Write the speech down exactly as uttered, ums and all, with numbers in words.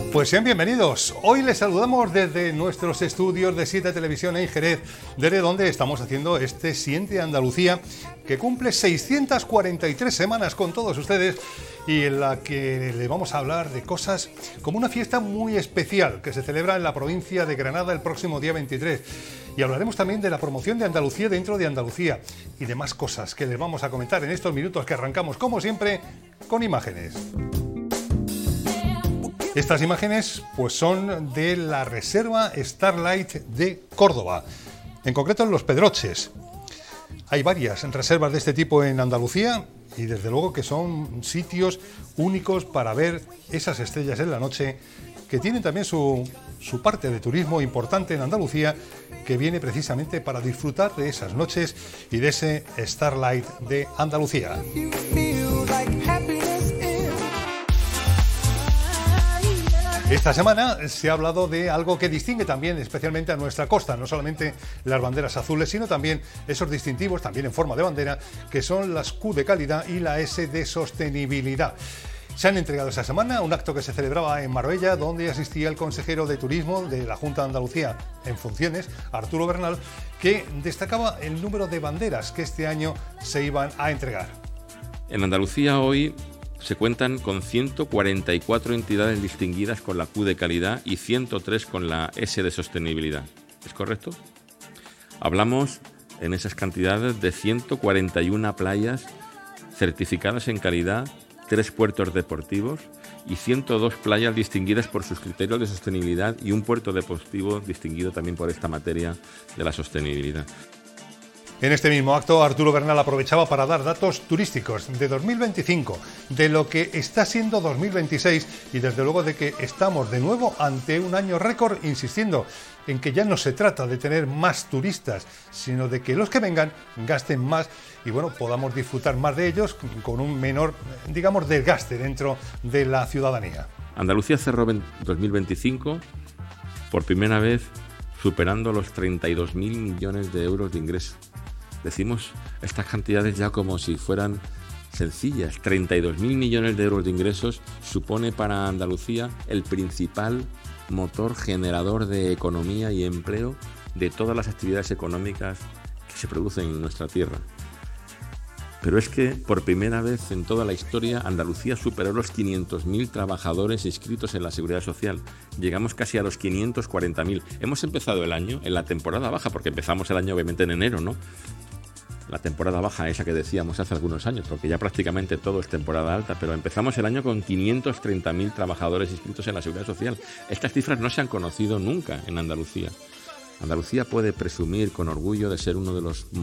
Pues sean bienvenidos. Hoy les saludamos desde nuestros estudios de Siete Televisión en Jerez, desde donde estamos haciendo este Siente Andalucía, que cumple seiscientas cuarenta y tres semanas con todos ustedes y en la que le vamos a hablar de cosas como una fiesta muy especial que se celebra en la provincia de Granada el próximo día veintitrés. Y hablaremos también de la promoción de Andalucía dentro de Andalucía y demás cosas que les vamos a comentar en estos minutos que arrancamos, como siempre, con imágenes. Estas imágenes pues son de la Reserva Starlight de Córdoba, en concreto en Los Pedroches. Hay varias reservas de este tipo en Andalucía y desde luego que son sitios únicos para ver esas estrellas en la noche, que tienen también su, su parte de turismo importante en Andalucía, que viene precisamente para disfrutar de esas noches y de ese Starlight de Andalucía. Esta semana se ha hablado de algo que distingue también especialmente a nuestra costa, no solamente las banderas azules, sino también esos distintivos, también en forma de bandera, que son las Q de calidad y la S de sostenibilidad. Se han entregado esta semana un acto que se celebraba en Marbella, donde asistía el consejero de Turismo de la Junta de Andalucía en funciones, Arturo Bernal, que destacaba el número de banderas que este año se iban a entregar. En Andalucía hoy se cuentan con ciento cuarenta y cuatro entidades distinguidas con la Q de calidad y ciento tres con la S de sostenibilidad. ¿Es correcto? Hablamos en esas cantidades de ciento cuarenta y una playas certificadas en calidad, tres puertos deportivos y ciento dos playas distinguidas por sus criterios de sostenibilidad y un puerto deportivo distinguido también por esta materia de la sostenibilidad. En este mismo acto, Arturo Bernal aprovechaba para dar datos turísticos de dos mil veinticinco, de lo que está siendo dos mil veintiséis y desde luego de que estamos de nuevo ante un año récord, insistiendo en que ya no se trata de tener más turistas, sino de que los que vengan gasten más y bueno, podamos disfrutar más de ellos con un menor, digamos, desgaste dentro de la ciudadanía. Andalucía cerró dos mil veinticinco por primera vez superando los treinta y dos mil millones de euros de ingresos. Decimos estas cantidades ya como si fueran sencillas. treinta y dos mil millones de euros de ingresos supone para Andalucía el principal motor generador de economía y empleo de todas las actividades económicas que se producen en nuestra tierra. Pero es que por primera vez en toda la historia Andalucía superó los quinientos mil trabajadores inscritos en la Seguridad Social. Llegamos casi a los quinientos cuarenta mil. Hemos empezado el año en la temporada baja, porque empezamos el año obviamente en enero, ¿no? La temporada baja, esa que decíamos hace algunos años, porque ya prácticamente todo es temporada alta, pero empezamos el año con quinientos treinta mil trabajadores inscritos en la Seguridad Social. Estas cifras no se han conocido nunca en Andalucía. Andalucía puede presumir con orgullo de ser uno de los